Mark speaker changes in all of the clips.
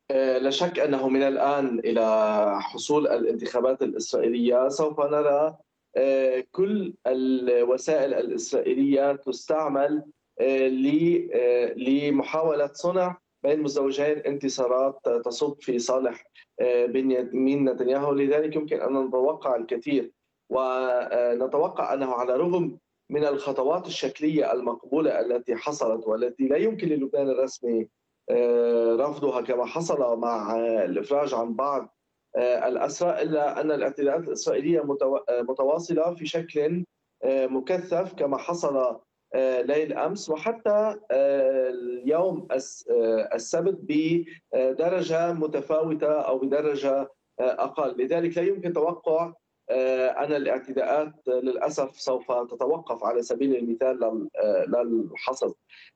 Speaker 1: لا شك أنه من الآن إلى حصول الانتخابات الإسرائيلية سوف نرى كل الوسائل الإسرائيلية تستعمل لمحاولة صنع بين مزدوجين انتصارات تصب في صالح بنيامين نتنياهو. لذلك يمكن أن نتوقع الكثير، ونتوقع أنه على الرغم من الخطوات الشكلية المقبولة التي حصلت والتي لا يمكن للبنان الرسمي رفضها كما حصل مع الإفراج عن بعض الأسرى، إلا أن الاعتداءات الإسرائيلية متواصلة في شكل مكثف كما حصل ليل أمس وحتى اليوم السبت بدرجة متفاوتة أو بدرجة أقل. لذلك لا يمكن توقع أن الاعتداءات للأسف سوف تتوقف على سبيل المثال للحصر.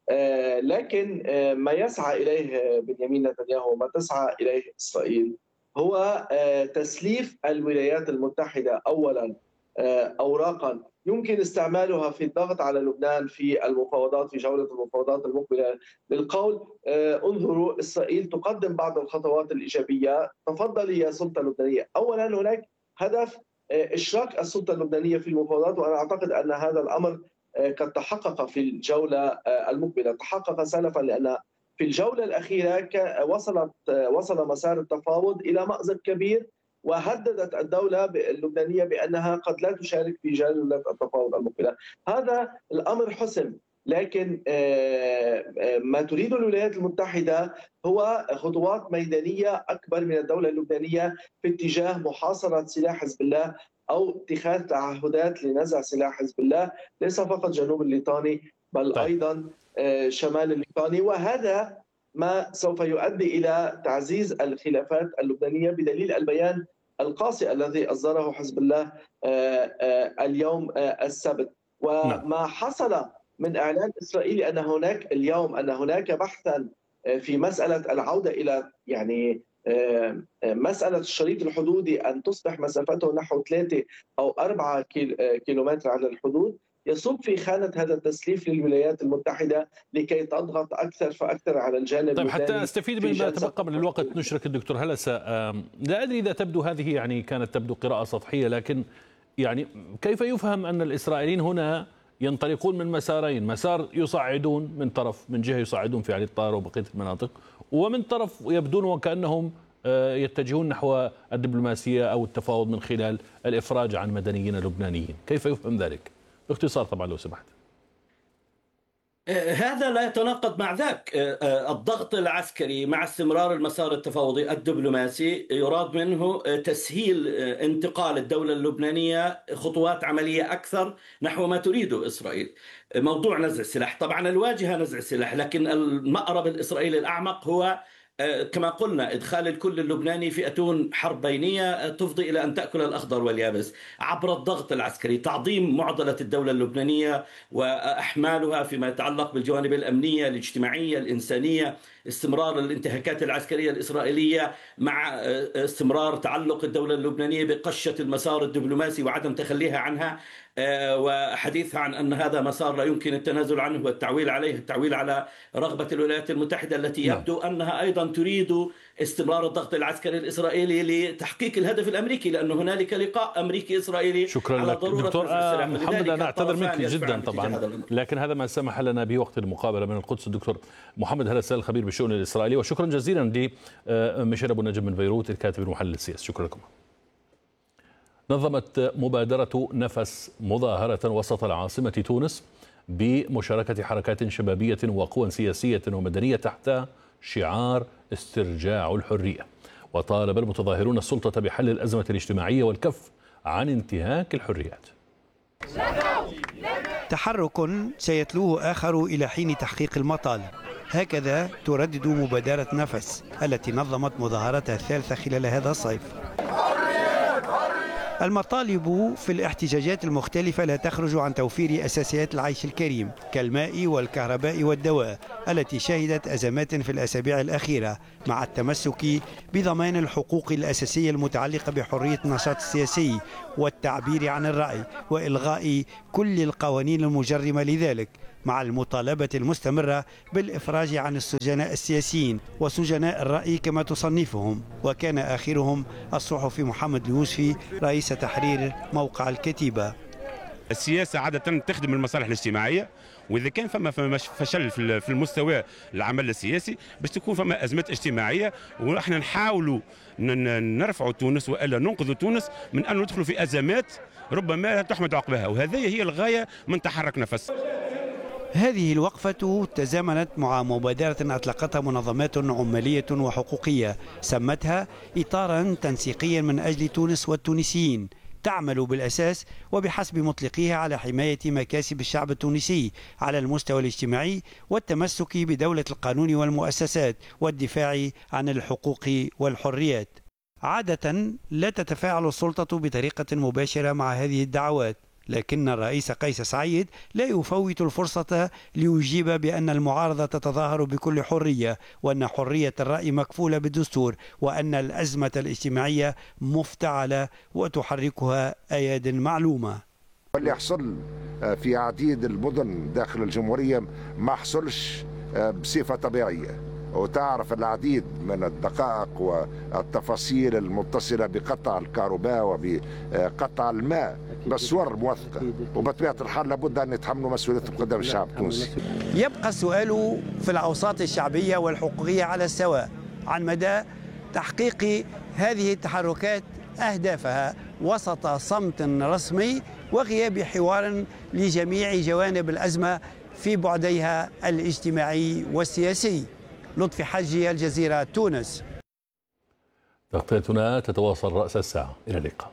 Speaker 1: لكن ما يسعى إليه بنيامين نتنياهو وما تسعى إليه إسرائيل هو تسليف الولايات المتحدة أولا أوراقا يمكن استعمالها في الضغط على لبنان في المفاوضات، في جولة المفاوضات المقبلة، للقول انظروا إسرائيل تقدم بعض الخطوات الإيجابية، تفضلي يا سلطة لبنانية. أولا هناك هدف إشراك السلطة اللبنانية في المفاوضات، وأنا أعتقد أن هذا الأمر قد تحقق في الجولة المقبلة. تحقق سلفا لأن في الجولة الأخيرة وصل مسار التفاوض إلى مأزق كبير، وهددت الدولة اللبنانية بأنها قد لا تشارك في جولة التفاوض المقبلة. هذا الأمر حسم، لكن ما تريد الولايات المتحدة هو خطوات ميدانية أكبر من الدولة اللبنانية في اتجاه محاصرة سلاح حزب الله أو اتخاذ تعهدات لنزع سلاح حزب الله، ليس فقط جنوب الليطاني بل
Speaker 2: طيب.
Speaker 1: أيضا شمال الليطاني. وهذا ما سوف يؤدي إلى تعزيز الخلافات اللبنانية بدليل البيان القاسي الذي أصدره حزب الله اليوم السبت. وما حصل من إعلان إسرائيلي أن هناك بحثا في مسألة العودة إلى مسألة الشريط الحدودي أن تصبح مسافته نحو 3 أو 4 كيلومتر على الحدود، يصب في خانة هذا التسليف للولايات المتحدة لكي تضغط أكثر فأكثر على الجانب
Speaker 2: طيب،
Speaker 1: اللبناني.
Speaker 2: حتى أستفيد من ما تبقى من الوقت نشرك الدكتور هلسة، لا أدري إذا تبدو هذه كانت تبدو قراءة سطحية، لكن كيف يفهم أن الإسرائيليين هنا ينطلقون من مسارين؟ مسار يصعدون من جهة يصعدون في علي الطائر وبقية المناطق، ومن طرف يبدون وكأنهم يتجهون نحو الدبلوماسية أو التفاوض من خلال الإفراج عن مدنيين لبنانيين. كيف يفهم ذلك؟ باختصار طبعا لو سمحت.
Speaker 3: هذا لا يتناقض مع ذاك. الضغط العسكري مع استمرار المسار التفاوضي الدبلوماسي يراد منه تسهيل انتقال الدولة اللبنانية خطوات عملية أكثر نحو ما تريده إسرائيل. موضوع نزع السلاح، طبعا الواجهة نزع السلاح، لكن المأرب الإسرائيلي الأعمق هو كما قلنا إدخال الكل اللبناني في أتون حرب بينية تفضي إلى أن تأكل الأخضر واليابس عبر الضغط العسكري، تعظيم معضلة الدولة اللبنانية وأحمالها فيما يتعلق بالجوانب الأمنية الاجتماعية الإنسانية، استمرار الانتهاكات العسكرية الإسرائيلية مع استمرار تعلق الدولة اللبنانية بقشة المسار الدبلوماسي وعدم تخليها عنها، وحديثها عن أن هذا مسار لا يمكن التنازل عنه والتعويل عليه، التعويل على رغبة الولايات المتحدة التي يبدو أنها أيضا تريد استمرار الضغط العسكري الإسرائيلي لتحقيق الهدف الأمريكي، لأن هنالك لقاء أمريكي إسرائيلي.
Speaker 2: شكرا لك دكتور محمد، أنا أعتذر منك جدا طبعا، لكن هذا ما سمح لنا به وقت المقابلة من القدس الدكتور محمد هلسة الخبير بالشؤون الإسرائيلي، وشكرا جزيلا لميشيل أبو النجم من بيروت الكاتب المحلل السياسي. شكرا لكم. نظمت مبادرة نفس مظاهرة وسط العاصمة تونس بمشاركة حركات شبابية وقوى سياسية ومدنية تحت شعار استرجاع الحرية، وطالب المتظاهرون السلطة بحل الأزمة الاجتماعية والكف عن انتهاك الحريات.
Speaker 4: تحرك سيتلوه آخر إلى حين تحقيق المطالب، هكذا تردد مبادرة نفس التي نظمت مظاهرتها الثالثة خلال هذا الصيف. المطالب في الاحتجاجات المختلفة لا تخرج عن توفير أساسيات العيش الكريم كالماء والكهرباء والدواء التي شهدت أزمات في الأسابيع الأخيرة، مع التمسك بضمان الحقوق الأساسية المتعلقة بحرية النشاط السياسي والتعبير عن الرأي وإلغاء كل القوانين المجرمة لذلك. مع المطالبة المستمرة بالإفراج عن السجناء السياسيين وسجناء الرأي كما تصنيفهم، وكان آخرهم الصحفي محمد اليوسفي رئيس تحرير موقع الكتيبة.
Speaker 5: السياسة عادة تخدم المصالح الاجتماعية، وإذا كان فما فشل في المستوى العمل السياسي باش تكون فما أزمات اجتماعية، ونحن نحاولوا نرفعوا تونس وإلا ننقذوا تونس من أن ندخلوا في أزمات ربما لا تحمد عقبها، وهذه هي الغاية من تحرك نفس.
Speaker 4: هذه الوقفة تزامنت مع مبادرة أطلقتها منظمات عمالية وحقوقية سمتها إطارا تنسيقيا من أجل تونس والتونسيين، تعمل بالأساس وبحسب مطلقيها على حماية مكاسب الشعب التونسي على المستوى الاجتماعي والتمسك بدولة القانون والمؤسسات والدفاع عن الحقوق والحريات. عادة لا تتفاعل السلطة بطريقة مباشرة مع هذه الدعوات، لكن الرئيس قيس سعيد لا يفوت الفرصة ليجيب بأن المعارضة تتظاهر بكل حرية، وأن حرية الرأي مكفولة بالدستور، وأن الأزمة الاجتماعية مفتعلة وتحركها أياد معلومة.
Speaker 6: اللي يحصل في عديد المدن داخل الجمهورية ما حصلش بصفة طبيعية، وتعرف العديد من الدقائق والتفاصيل المتصلة بقطع الكهرباء وبقطع الماء بصور موثقة، وبطبيعة الحال لابد أن يتحملوا مسؤوليتهم قدام الشعب التونسي.
Speaker 4: يبقى السؤال في الأوساط الشعبية والحقوقية على السواء عن مدى تحقيق هذه التحركات أهدافها وسط صمت رسمي وغياب حوار لجميع جوانب الأزمة في بعديها الاجتماعي والسياسي. لطفي حجي، الجزيرة، تونس.
Speaker 2: تغطيتنا تتواصل رأس الساعة. إلى اللقاء.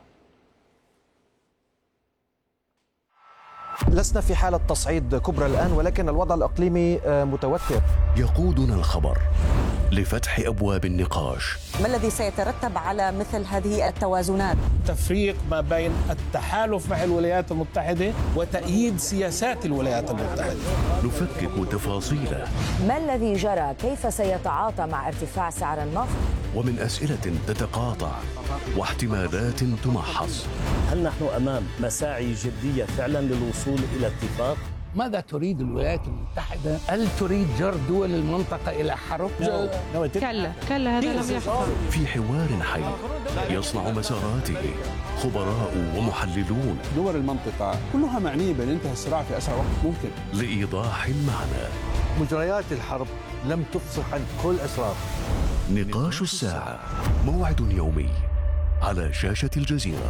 Speaker 7: لسنا في حالة تصعيد كبرى الآن، ولكن الوضع الإقليمي متوتر.
Speaker 8: يقودنا الخبر لفتح أبواب النقاش.
Speaker 9: ما الذي سيترتب على مثل هذه التوازنات؟
Speaker 10: تفريق ما بين التحالف مع الولايات المتحدة وتأييد سياسات الولايات المتحدة.
Speaker 8: نفكك تفاصيله.
Speaker 11: ما الذي جرى؟ كيف سيتعاطى مع ارتفاع سعر النفط؟
Speaker 8: ومن أسئلة تتقاطع واحتمالات تمحص.
Speaker 12: هل نحن أمام مساعي جدية فعلا للوصول إلى اتفاق؟
Speaker 10: ماذا تريد الولايات المتحدة؟ هل تريد جر دول المنطقة إلى حرب؟
Speaker 13: كلا هذا لم يحصل.
Speaker 8: في حوار حي يصنع مساراته خبراء ومحللون.
Speaker 14: دول المنطقة كلها معنية بانتهاء الصراع في أسرع وقت ممكن.
Speaker 8: لإيضاح المعنى.
Speaker 15: مجريات الحرب لم تفصح عن كل أسرار.
Speaker 8: نقاش الساعة، موعد يومي على شاشة الجزيرة.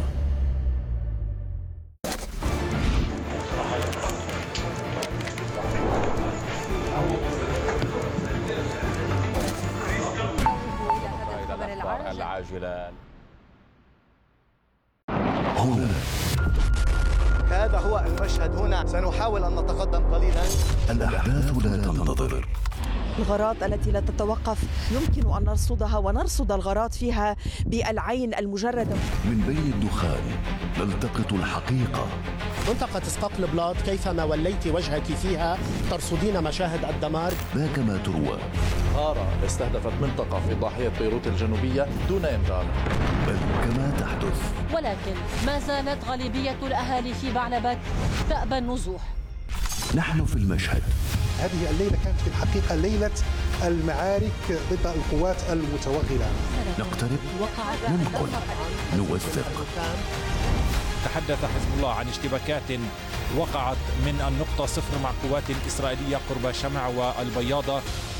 Speaker 15: العاجلة
Speaker 8: هنا
Speaker 7: هذا هو المشهد. هنا سنحاول أن نتقدم قليلا.
Speaker 8: الأحداث لا تنتظر.
Speaker 9: الغارات التي لا تتوقف يمكن أن نرصدها ونرصد الغارات فيها بالعين المجردة.
Speaker 8: من بين الدخان نلتقط الحقيقة.
Speaker 12: منطقة اسقاط البلاط كيفما وليت وجهك فيها ترصدين مشاهد الدمار.
Speaker 8: ذاك ما تروى.
Speaker 15: غارة استهدفت منطقة في ضاحية بيروت الجنوبية دون إنذار.
Speaker 8: بل كما تحدث.
Speaker 13: ولكن ما زالت غالبية الأهالي في بعلبك تأبى النزوح.
Speaker 8: نحن في المشهد.
Speaker 16: هذه الليلة كانت في الحقيقة ليلة المعارك ضد القوات المتوغلة.
Speaker 8: نقترب، ننقل، نوثق.
Speaker 17: تحدث حزب الله عن اشتباكات وقعت من النقطة 0 مع قوات إسرائيلية قرب شمع والبياضة